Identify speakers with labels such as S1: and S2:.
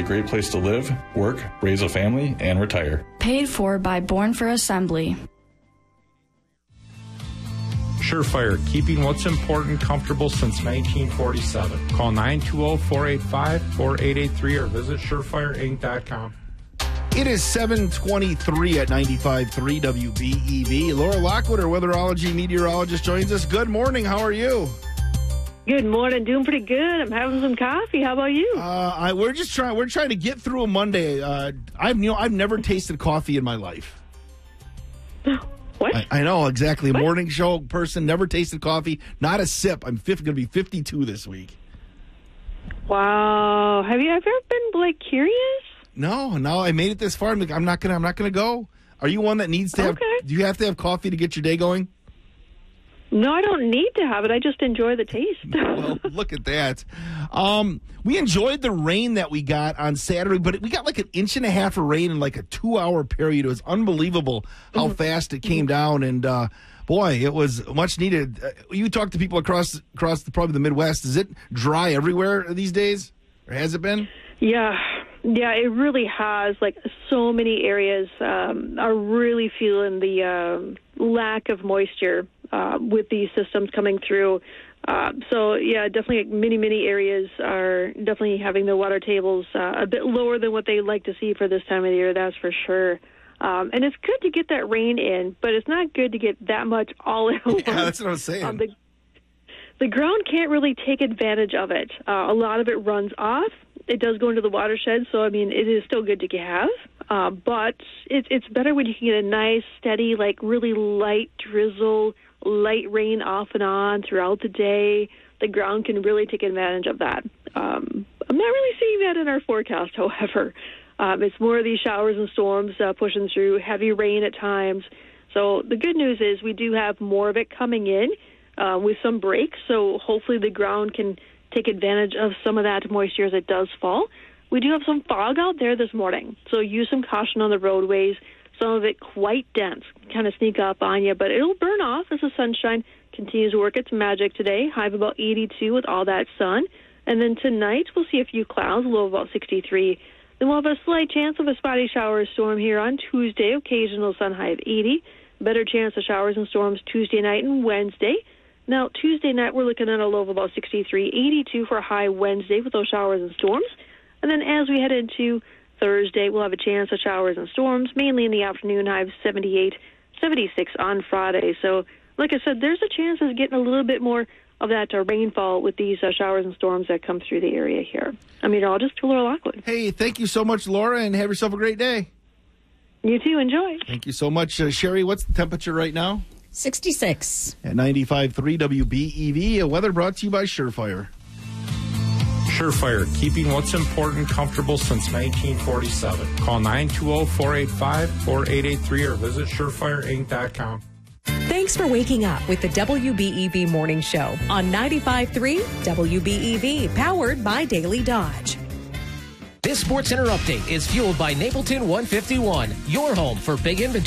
S1: great place to live, work, raise a family, and retire.
S2: Paid for by Born for Assembly.
S3: Surefire, keeping what's important comfortable since 1947. Call 920-485-4883 or visit surefireinc.com.
S4: It is 7:23 at 95.3 WBEV. Laura Lockwood, our weatherology meteorologist, joins us. Good morning. How are you?
S5: Good morning. Doing pretty good. I'm having some coffee. How about you?
S4: We're trying to get through a Monday. I've never tasted coffee in my life.
S5: What?
S4: I know, exactly. A morning show person, never tasted coffee, not a sip. I'm going to be 52 this week.
S5: Wow. Have you ever been curious?
S4: No, I made it this far. I'm not gonna go. Are you one that needs to have?
S5: Okay.
S4: Do you have to have coffee to get your day going?
S5: No, I don't need to have it. I just enjoy the taste.
S4: Well, look at that. We enjoyed the rain that we got on Saturday, but we got like 1.5 inches of rain in like a 2-hour period. It was unbelievable how fast it came down, and boy, it was much needed. You talk to people across probably the Midwest. Is it dry everywhere these days, or has it been?
S5: Yeah, it really has. So many areas are really feeling the lack of moisture with these systems coming through. Definitely many areas are definitely having their water tables a bit lower than what they like to see for this time of the year, that's for sure. And it's good to get that rain in, but it's not good to get that much all at once.
S4: Yeah, that's what I was saying.
S5: The ground can't really take advantage of it. A lot of it runs off. It does go into the watershed, so, it is still good to have. But it's better when you can get a nice, steady, really light drizzle, light rain off and on throughout the day. The ground can really take advantage of that. I'm not really seeing that in our forecast, however. It's more of these showers and storms pushing through, heavy rain at times. So the good news is we do have more of it coming in with some breaks, so hopefully the ground can take advantage of some of that moisture as it does fall. We do have some fog out there this morning, so use some caution on the roadways. Some of it quite dense, kind of sneak up on you, but it'll burn off as the sunshine continues to work its magic today. High of about 82 with all that sun. And then tonight we'll see a few clouds, a low of about 63. Then we'll have a slight chance of a spotty shower or storm here on Tuesday, occasional sun, high of 80. Better chance of showers and storms Tuesday night and Wednesday. Now, Tuesday night, we're looking at a low of about 63, 82 for a high Wednesday with those showers and storms. And then as we head into Thursday, we'll have a chance of showers and storms, mainly in the afternoon, high of 78, 76 on Friday. So, like I said, there's a chance of getting a little bit more of that rainfall with these showers and storms that come through the area here. I'm meteorologist Laura Lockwood.
S4: Hey, thank you so much, Laura, and have yourself a great day.
S5: You too. Enjoy.
S4: Thank you so much. Sherry, what's the temperature right now?
S6: 66.
S4: At 95.3 WBEV, weather brought to you by Surefire.
S3: Surefire, keeping what's important comfortable since 1947. Call 920-485-4883 or visit surefireinc.com.
S7: Thanks for waking up with the WBEV Morning Show on 95.3 WBEV, powered by Daily Dodge.
S8: This SportsCenter update is fueled by Napleton 151, your home for big inventory.